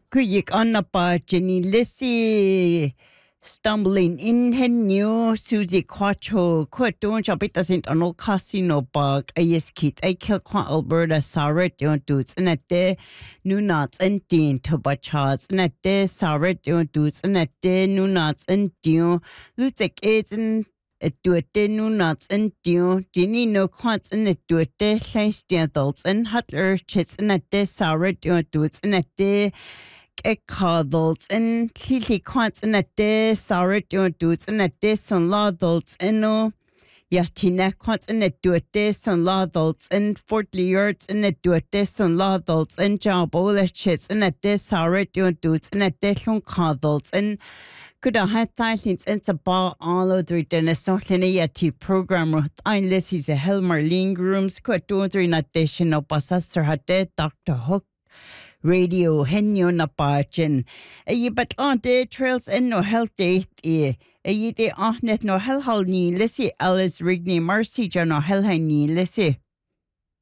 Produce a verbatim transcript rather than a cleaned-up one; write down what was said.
Kuyik Annapa Jenny Lissy stumbling in her new Susie Quattro Quaton Chapitasint on old casino bug a yes kit I kill Qua Alberta Sarah don't dudes and at there new nuts and dean to bachas and at there Sarah don't dudes and at there new nuts and deal Lutek aids and it do it new nuts and deal Jenny no quants and it do it there slice the adults and hutler chits and at there Sarah don't dudes and at there Cadults and Lily Quants and at this, Sarah don't do it and at this on law adults and no Yatina Quants and it do it this on law adults and Fort Leards and it do it this on law adults and job all the chits and at this, Sarah don't do it and at this on cadults and could I have thousands and a bar all of the Dennis Sohliniati program with Einless is a Helmer Ling rooms quite don't in addition of Bassasser had Doctor Hook. Radio henyo na pachin. Ay bat on de trails and no health day e. Ay de ahnet no hel hal ni lisi Alice Rigney Marcy ja no hel ni lisi.